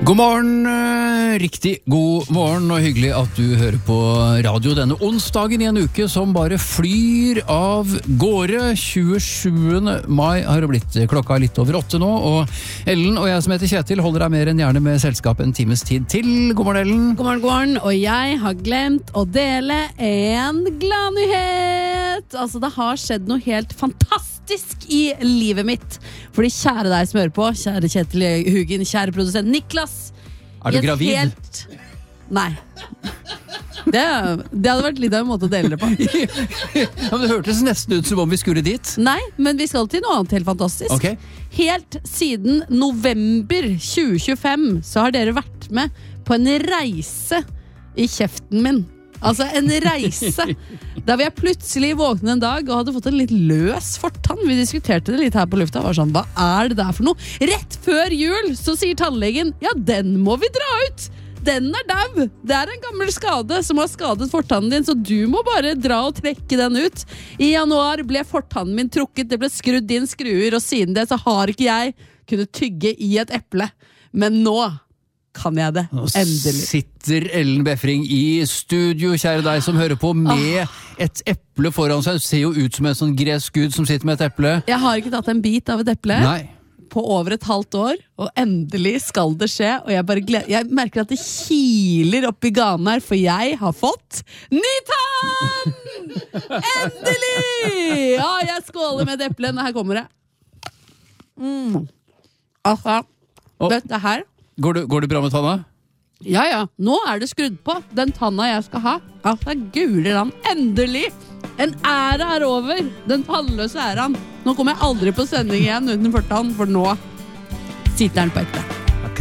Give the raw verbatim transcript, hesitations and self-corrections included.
God morgen, riktig god morgen og hyggelig at du hører på radio denne onsdagen i en uke som bare flyr av gårde. tjuesjuende mai har det blitt, klokka litt over åtte nå, og Ellen og jeg som heter Kjetil holder deg mer enn gjerne med selskap en times tid til. God morgen, Ellen. God morgen, god morgen, og jeg har glemt å dele en gladnyhet. Altså, det har skjedd noe helt fantastisk i livet mitt. Fordi kjære deg som hører på, kjære Kjetil Hugen, kjære produsent Niklas. Er du gravid? Helt... Nei. Det, det hadde vært litt av en måte å dele det på. Ja, men det hørtes nesten ut som om vi skulle dit. Nei, men vi skal til noe annet helt fantastisk. Ok. Helt siden november tjue tjuefem så har dere vært med på en reise i kjeften min. Altså en reise der jeg plutselig våknet en dag og hadde fått en litt løs fortann. Vi diskuterte det litt her på lufta. Var sånn, hva er det der for noe? Rett før jul så sier tannlegen, ja, den må vi dra ut. Den er dau. Det er en gammel skade som har skadet fortannen din, så du må bare dra og trekke den ut. I januar ble fortannen min trukket, det ble skrudd inn skruer, og siden det så har ikke jeg kunnet tygge i et eple. Men nå kan jeg det, endelig. Nå sitter Ellen Befring i studio, kjære deg som hører på, med ah. et eple foran seg. Det ser jo ut som en sånn gresk gud som sitter med et eple. Jeg har ikke tatt en bit av et eple. Nei. På over et halvt år, og endelig skal det skje, og jeg bare gleder, jeg merker at det kiler opp i ganen her, for jeg har fått ny tann! Endelig! Ja, jeg skåler med et eple, her kommer det. Mm. Altså, oh. dette her. Går det, går det bra med tanna? Ja, ja, nå er det skrudd på, den tanna jeg skal ha. Altså, guler han, endelig! En æra er over, den tannløse æraen. Nå kommer jeg aldri på sending igjen uten fortann, for nå sitter den på ekte.